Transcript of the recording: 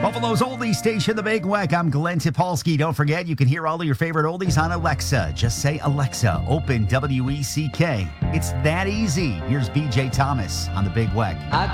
Buffalo's Oldies Station, The Big Weck. I'm Glenn Tipolsky. Don't forget, you can hear all of your favorite oldies on Alexa. Just say, Alexa, open WECK. It's that easy. Here's BJ Thomas on The Big Weck. I